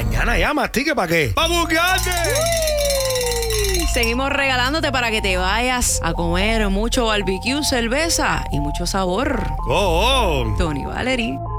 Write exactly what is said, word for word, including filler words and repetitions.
Mañana ya, mastique, ¿para qué? ¡Pa' buquearte! Seguimos regalándote para que te vayas a comer mucho barbecue, cerveza y mucho sabor. ¡Oh! Tony Valery.